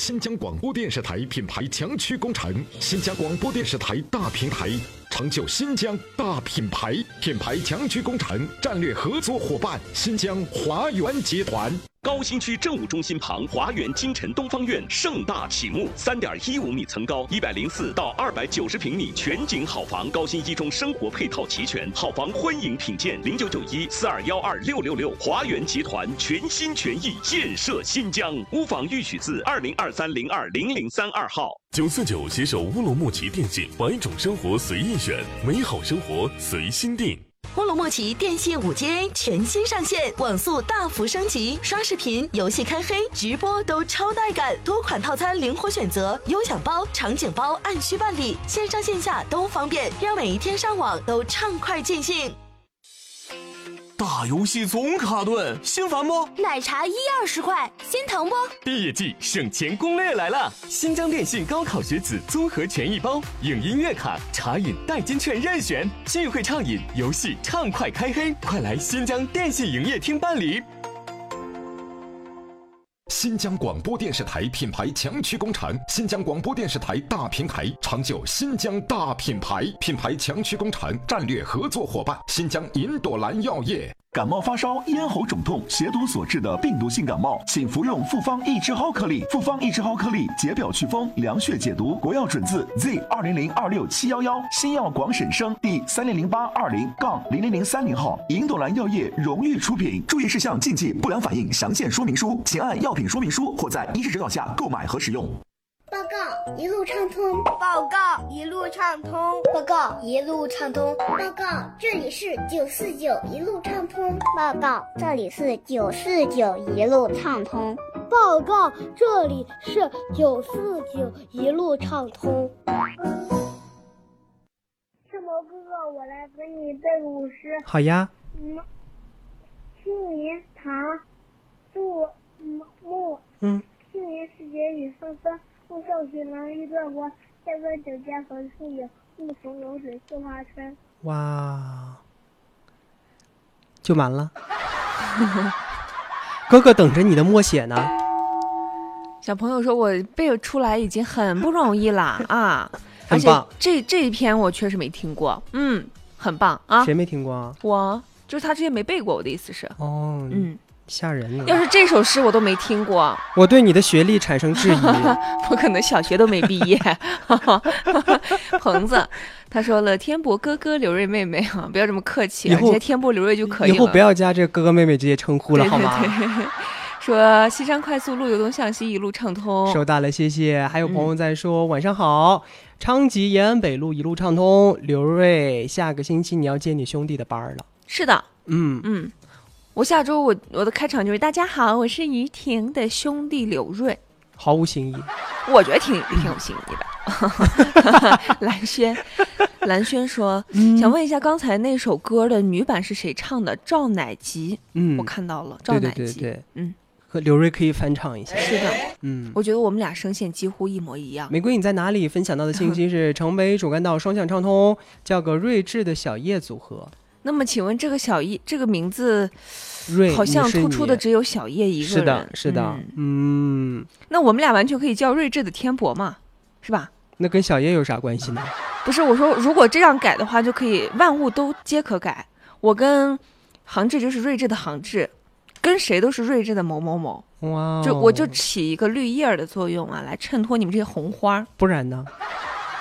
新疆广播电视台品牌强驱工程，新疆广播电视台大平台，成就新疆大品牌。品牌强驱工程战略合作伙伴：新疆华源集团。 高新区政务中心旁华源金晨东方院盛大启幕，3.15米层高，104到290平米全景好房，高新一中生活配套齐全，好房欢迎品鉴，0991422666。华源集团全心全意建设新疆，屋房预许字2023020032号。 949携手乌鲁木齐电信，100种生活随意选，美好生活随心定。 乌鲁木齐电信5G全新上线，网速大幅升级，刷视频、游戏开黑、直播都超带感，多款套餐灵活选择，优享包、场景包按需办理，线上线下都方便，让每一天上网都畅快尽兴。 大游戏总卡顿，心烦不？ 奶茶120块，心疼不？ 毕业季省钱攻略来了！新疆电信高考学子综合权益包，影音月卡、茶饮代金券任选，聚会畅饮，游戏畅快开黑，快来新疆电信营业厅办理。 新疆广播电视台品牌强驱工程，新疆广播电视台大平台，成就新疆大品牌。品牌强驱工程战略合作伙伴：新疆银朵兰药业。 感冒发烧、咽喉肿痛、血毒所致的病毒性感冒，请服用复方益智蒿颗粒。复方益智蒿颗粒解表祛风、凉血解毒，国药准字 Z20026711，新药广审生第30082-00030号，银朵兰药业荣誉出品。注意事项、禁忌、不良反应详见说明书，请按药品说明书或在医师指导下购买和使用。 报告一路畅通， 报告一路畅通， 报告一路畅通，报告这里是949一路畅通， 报告这里是949一路畅通， 报告这里是949一路畅通。 赤毛哥哥，我来给你背古诗。 好呀。 清明唐杜牧。去年时节雨纷纷，路上行人欲断魂。千分酒家何处有？雾从流水杏花村。 哇，就完了。哥哥等着你的默写呢。 小朋友说我背出来已经很不容易了啊， 很棒。 而且这一篇我确实没听过，很棒啊。 谁没听过啊？ 我就是他之前没背过，我的意思是。 哦，吓人了。 要是这首诗我都没听过， 我对你的学历产生质疑。 我可能小学都没毕业。棚子他说了，天博哥哥，刘瑞妹妹啊，不要这么客气，直接天博刘瑞就可以了。 以后不要加这哥哥妹妹这些称呼了，好吗？ 说西山快速，路由东向西，一路畅通。 收到了，谢谢。还有朋友在说，晚上好，昌吉延安北路一路畅通。刘瑞，下个星期你要接你兄弟的班了。 是的，我下周我的开场就是大家好，我是于婷的兄弟刘瑞， 毫无新意。 我觉得挺有新意的。蓝轩说，想问一下刚才那首歌的女版是谁唱的？赵乃吉。我看到了，赵乃吉。 对，和刘瑞可以翻唱一下。 是的，我觉得我们俩声线几乎一模一样。 玫瑰你在哪里？分享到的信息是城北主干道双向畅通，叫个睿智的小叶组合。 那么请问这个小叶这个名字瑞好像突出的只有小叶一个人。 是的。 那我们俩完全可以叫睿智的天博嘛，是吧？ 那跟小叶有啥关系呢？ 不是，我说如果这样改的话，就可以万物都皆可改。我跟杭志就是睿智的杭志，跟谁都是睿智的某某某。 哇， 我就起一个绿叶的作用啊，来衬托你们这些红花。 不然呢？